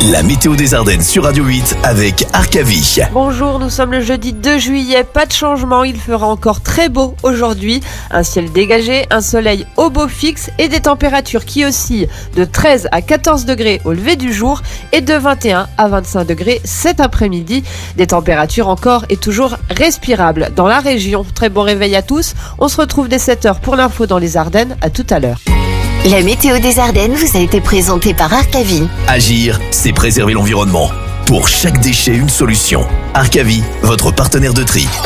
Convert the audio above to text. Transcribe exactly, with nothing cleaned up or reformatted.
La météo des Ardennes sur Radio huit avec Arcavie. Bonjour, nous sommes le jeudi deux juillet, pas de changement, il fera encore très beau aujourd'hui. Un ciel dégagé, un soleil au beau fixe et des températures qui oscillent de treize à quatorze degrés au lever du jour et de vingt et un à vingt-cinq degrés cet après-midi. Des températures encore et toujours respirables dans la région. Très bon réveil à tous, on se retrouve dès sept heures pour l'info dans les Ardennes, à tout à l'heure. La météo des Ardennes vous a été présentée par Arcavie. Agir, c'est préserver l'environnement. Pour chaque déchet, une solution. Arcavie, votre partenaire de tri.